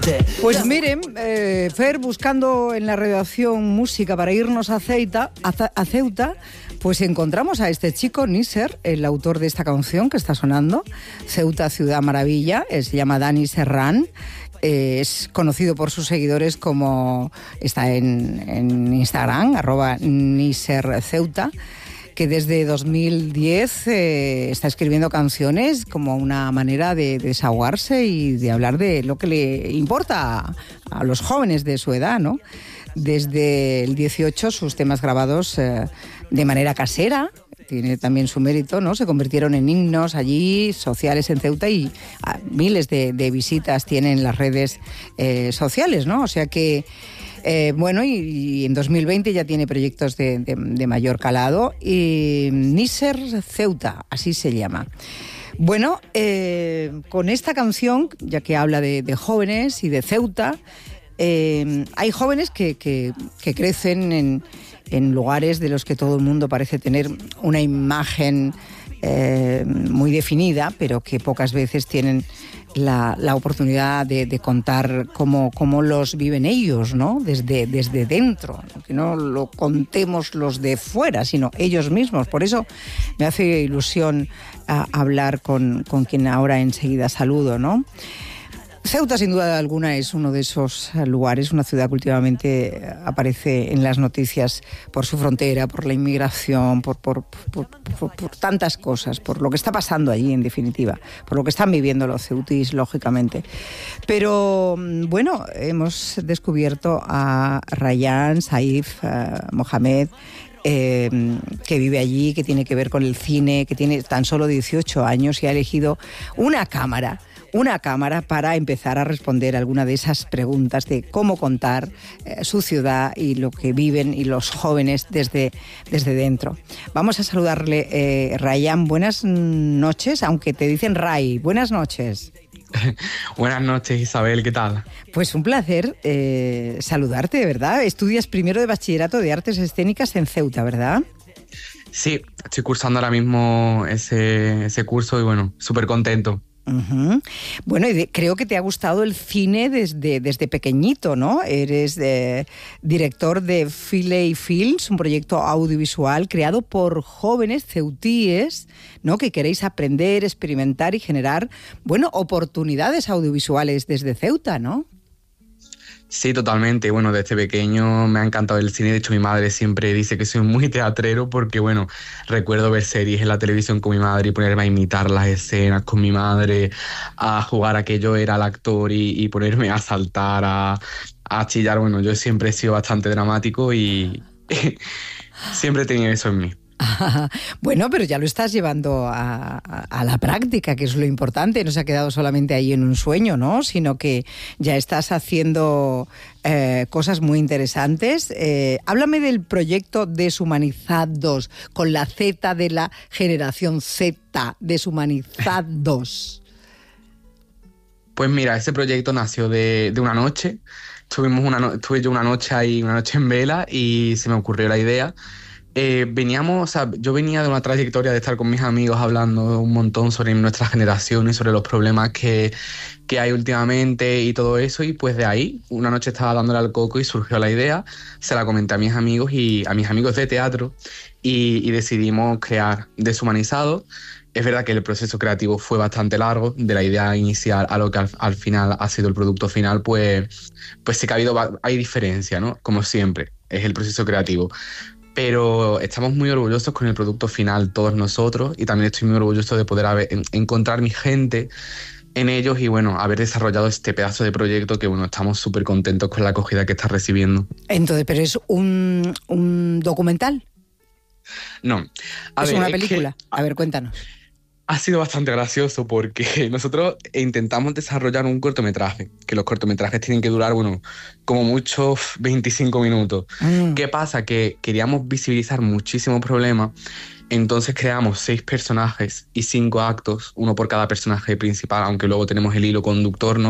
Pues miren, Fer, buscando en la redacción música para irnos a Ceuta, pues encontramos a este chico, Nisser, el autor de esta canción que está sonando, Ceuta, Ciudad Maravilla, se llama Dani Serrán. Es conocido por sus seguidores como, está en Instagram, @NisserCeuta, que desde 2010 está escribiendo canciones como una manera de desahogarse y de hablar de lo que le importa a los jóvenes de su edad, ¿no? Desde el 18 sus temas grabados de manera casera, tiene también su mérito, ¿no? Se convirtieron en himnos allí, sociales en Ceuta, y miles de visitas tienen las redes sociales, ¿no? O sea que, bueno, y en 2020 ya tiene proyectos de mayor calado, y Nisser Ceuta, así se llama. Bueno, con esta canción, ya que habla de jóvenes y de Ceuta, hay jóvenes que crecen en lugares de los que todo el mundo parece tener una imagen muy definida, pero que pocas veces tienen la oportunidad de contar cómo los viven ellos, ¿no? Desde dentro, que no lo contemos los de fuera, sino ellos mismos. Por eso me hace ilusión hablar con quien ahora enseguida saludo, ¿no? Ceuta, sin duda alguna, es uno de esos lugares, una ciudad que últimamente aparece en las noticias por su frontera, por la inmigración, por tantas cosas, por lo que está pasando allí, en definitiva, por lo que están viviendo los ceutíes, lógicamente. Pero, bueno, hemos descubierto a Rayyan Saif Mohamed, que vive allí, que tiene que ver con el cine, que tiene tan solo 18 años y ha elegido una cámara para empezar a responder alguna de esas preguntas de cómo contar su ciudad y lo que viven y los jóvenes desde dentro. Vamos a saludarle, Rayyan. Buenas noches, aunque te dicen Ray. Buenas noches. Buenas noches, Isabel, ¿qué tal? Pues un placer saludarte, de verdad. Estudias primero de bachillerato de Artes Escénicas en Ceuta, ¿verdad? Sí, estoy cursando ahora mismo ese curso y bueno, súper contento. Uh-huh. Bueno, y creo que te ha gustado el cine desde pequeñito, ¿no? Eres director de Filey Films, un proyecto audiovisual creado por jóvenes ceutíes, ¿no? Que queréis aprender, experimentar y generar, bueno, oportunidades audiovisuales desde Ceuta, ¿no? Sí, totalmente. Bueno, desde pequeño me ha encantado el cine. De hecho, mi madre siempre dice que soy muy teatrero porque, bueno, recuerdo ver series en la televisión con mi madre y ponerme a imitar las escenas con mi madre, a jugar a que yo era el actor y ponerme a saltar, a chillar. Bueno, yo siempre he sido bastante dramático y siempre he tenido eso en mí. Bueno, pero ya lo estás llevando a la práctica, que es lo importante. No se ha quedado solamente ahí en un sueño, ¿no? Sino que ya estás haciendo cosas muy interesantes. Háblame del proyecto Deshumanizados, con la Z de la generación Z, Deshumanizados. Pues mira, ese proyecto nació de una noche. Estuve yo una noche ahí, una noche en vela, y se me ocurrió la idea. Yo venía de una trayectoria de estar con mis amigos hablando un montón sobre nuestra generación y sobre los problemas que hay últimamente y todo eso, y pues de ahí una noche estaba dándole al coco y surgió la idea, se la comenté a mis amigos de teatro y decidimos crear Deshumanizado. Es verdad que el proceso creativo fue bastante largo, de la idea inicial a lo que al final ha sido el producto final, pues sí que hay diferencia, ¿no? Como siempre, es el proceso creativo. Pero estamos muy orgullosos con el producto final, todos nosotros, y también estoy muy orgulloso de poder encontrar mi gente en ellos y, bueno, haber desarrollado este pedazo de proyecto que, bueno, estamos súper contentos con la acogida que está recibiendo. Entonces, ¿pero es un documental? No. ¿Es una película? A ver, cuéntanos. Ha sido bastante gracioso porque nosotros intentamos desarrollar un cortometraje, que los cortometrajes tienen que durar, bueno, como mucho 25 minutos. ¿Qué pasa? Que queríamos visibilizar muchísimos problemas, entonces creamos 6 personajes y 5 actos, uno por cada personaje principal, aunque luego tenemos el hilo conductor, ¿no?